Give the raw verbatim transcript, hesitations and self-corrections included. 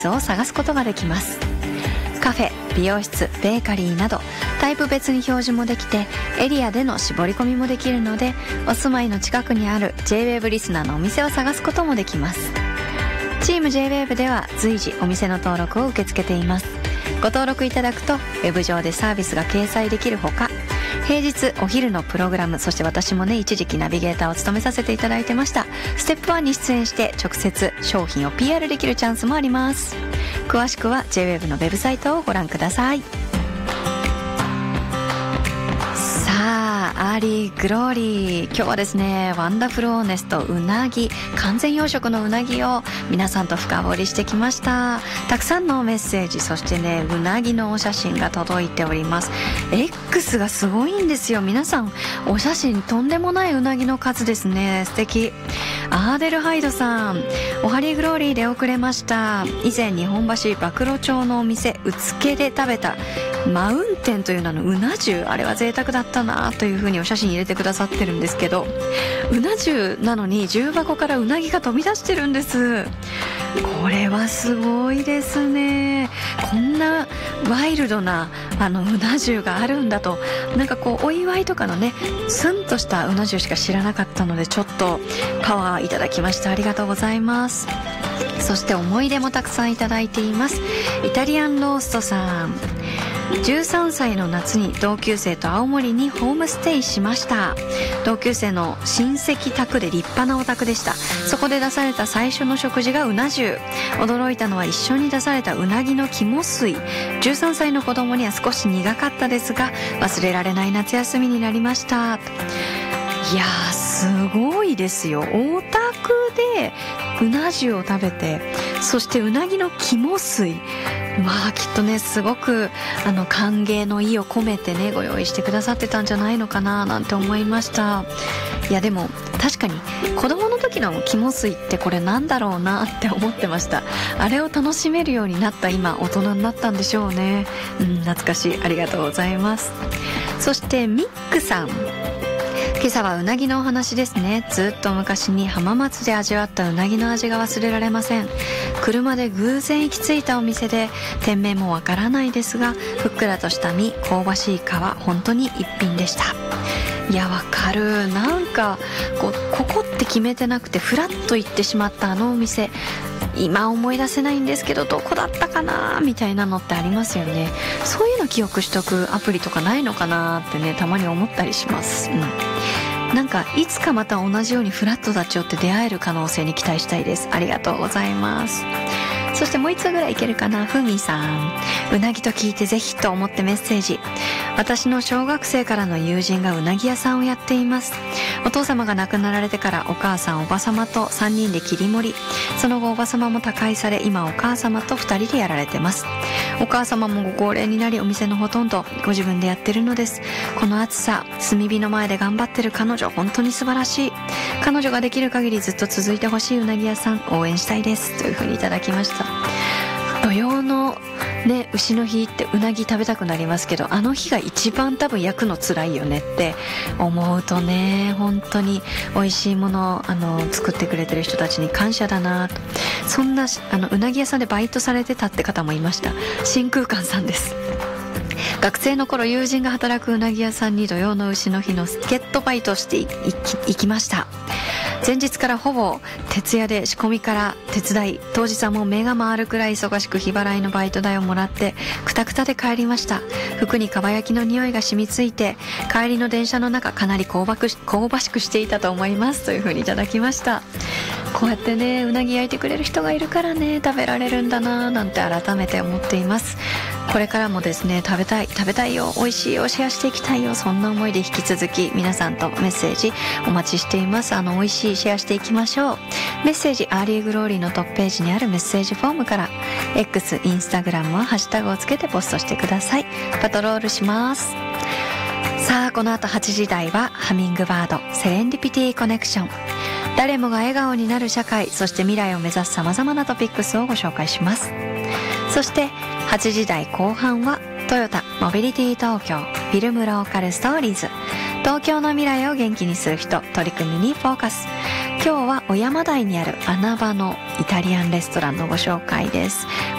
を探すことができます。カフェ、美容室、ベーカリーなどタイプ別に表示もできて、エリアでの絞り込みもできるので、お住まいの近くにある ジェイウェーブ リスナーのお店を探すこともできます。チーム ジェイウェーブ では随時お店の登録を受け付けています。ご登録いただくとウェブ上でサービスが掲載できるほか、平日お昼のプログラム、そして私もね一時期ナビゲーターを務めさせていただいてましたステップワンに出演して直接商品を ピーアール できるチャンスもあります。詳しくは ジェイウェーブ のウェブサイトをご覧ください。さあ、アーリーグローリー、今日はですねワンダフルオーネストうなぎ、完全養殖のうなぎを皆さんと深掘りしてきました。たくさんのメッセージ、そしてねうなぎのお写真が届いております。 X がすごいんですよ。皆さんお写真とんでもないうなぎの数ですね。素敵。アーデルハイドさん、おはりグローリーで遅れました。以前日本橋暴露町のお店うつけで食べたマウンテンという名のうな重、あれは贅沢だったなというふうにお写真入れてくださってるんですけど、うな重なのに重箱からうなぎが飛び出してるんです。これはすごいですね。こんなワイルドなあのうな重があるんだと、なんかこうお祝いとかのねスンとしたうな重しか知らなかったので、ちょっとパワーいただきました。ありがとうございます。そして思い出もたくさんいただいています。イタリアンローストさん、じゅうさんさいの夏に同級生と青森にホームステイしました。同級生の親戚宅で立派なお宅でした。そこで出された最初の食事がうな重。驚いたのは一緒に出されたうなぎの肝水。じゅうさんさいの子供には少し苦かったですが、忘れられない夏休みになりました。いやーすごいですよ。お宅でうな重を食べて、そしてうなぎの肝水、まあきっとねすごくあの歓迎の意を込めてねご用意してくださってたんじゃないのかななんて思いました。いやでも確かに子供の時の肝水ってこれなんだろうなって思ってました。あれを楽しめるようになった今大人になったんでしょうね。うん、懐かしい。ありがとうございます。そしてミックさん、今朝はうなぎのお話ですね。ずっと昔に浜松で味わったうなぎの味が忘れられません。車で偶然行き着いたお店で店名もわからないですが、ふっくらとした身、香ばしい皮、本当に一品でした。いやわかる。なんかこうここって決めてなくてフラッと行ってしまったあのお店、今思い出せないんですけどどこだったかなみたいなのってありますよね。そういうの記憶しとくアプリとかないのかなってねたまに思ったりします。うん、なんかいつかまた同じようにフラットダチョウって出会える可能性に期待したいです。ありがとうございます。そしてもう一つぐらいいけるかな。ふみさん、うなぎと聞いてぜひと思ってメッセージ。私の小学生からの友人がうなぎ屋さんをやっています。お父様が亡くなられてからお母さんおば様とさんにんで切り盛り、その後おば様も他界され、今お母様とふたりでやられてます。お母様もご高齢になり、お店のほとんどご自分でやってるのです。この暑さ、炭火の前で頑張ってる彼女、本当に素晴らしい。彼女ができる限りずっと続いてほしいうなぎ屋さん応援したいですというふうにいただきました。土曜のね牛の日ってうなぎ食べたくなりますけど、あの日が一番多分焼くの辛いよねって思うとね、本当に美味しいものをあの作ってくれてる人たちに感謝だなと。そんなあのうなぎ屋さんでバイトされてたって方もいました。真空館さんです。学生の頃友人が働くうなぎ屋さんに土曜の牛の日の助っ人バイトしていき、いきました。前日からほぼ徹夜で仕込みから手伝い、当日はもう目が回るくらい忙しく日払いのバイト代をもらってクタクタで帰りました。服にかば焼きの匂いが染みついて、帰りの電車の中かなり香ばくし香ばしくしていたと思いますというふうにいただきました。こうやってねうなぎ焼いてくれる人がいるからね食べられるんだななんて改めて思っています。これからもですね食べたい食べたいよ、美味しいよ、シェアしていきたいよ、そんな思いで引き続き皆さんとメッセージお待ちしています。あの美味しいシェアしていきましょう。メッセージアーリーグローリーのトップページにあるメッセージフォームから、 X、インスタグラムはハッシュタグをつけてポストしてください。パトロールします。さあこの後はちじ台はハミングバードセレンディピティコネクション。誰もが笑顔になる社会、そして未来を目指す様々なトピックスをご紹介します。そしてはちじ台後半はトヨタモビリティ東京フィルムローカルストーリーズ。東京の未来を元気にする人、取り組みにフォーカス。今日は小山台にある穴場のイタリアンレストランのご紹介です。